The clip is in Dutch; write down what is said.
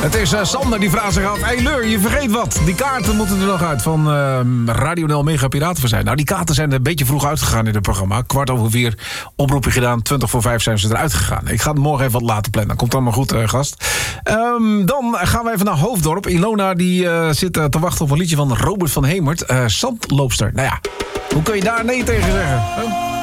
Het is Sander die vraagt zich af. Hey Leur, je vergeet wat. Die kaarten moeten er nog uit van Radio Nel Mega Piratenverzijn. Nou, die kaarten zijn een beetje vroeg uitgegaan in het programma. 4:15, oproepje gedaan. 4:20 zijn ze eruit gegaan. Ik ga het morgen even wat later plannen. Dat komt allemaal goed, gast. Dan gaan we even naar Hoofddorp. Ilona die zit te wachten op een liedje van Robert van Hemert. Zandloopster. Nou ja, hoe kun je daar nee tegen zeggen? Huh?